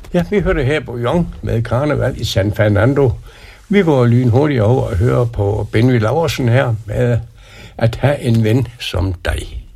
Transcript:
Ja, vi hørte her på Young med Karneval i San Fernando. Vi går lynhurtigt over og hører på Benny Laursen her med At have en ven som dig.